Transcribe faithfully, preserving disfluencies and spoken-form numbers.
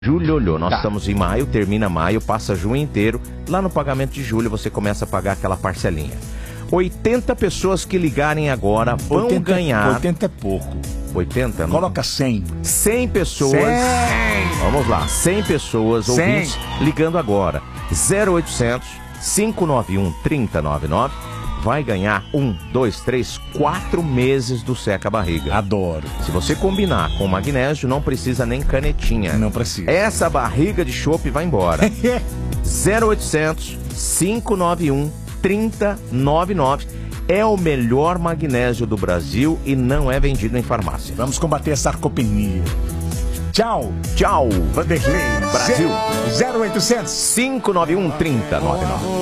Julho, olhou. Nós Tá. estamos em maio, termina maio, passa junho inteiro. Lá no pagamento de julho você começa a pagar aquela parcelinha. oitenta pessoas que ligarem agora vão oitenta, ganhar... oitenta é pouco. oitenta? Não? Coloca cem. cem pessoas. cem. Vamos lá, cem pessoas, cem. ouvintes, ligando agora. zero oitocentos, cinco nove um, três zero nove nove. Vai ganhar um, dois, três, quatro meses do Seca Barriga. Adoro. Se você combinar com magnésio, não precisa nem canetinha. Não precisa. Essa barriga de chope vai embora. zero oitocentos, cinco nove um, três zero nove nove. É o melhor magnésio do Brasil e não é vendido em farmácia. Vamos combater a sarcopenia. Tchau. Tchau. Vanderlei. Brasil. zero oitocentos. cinco nove um, três zero nove nove.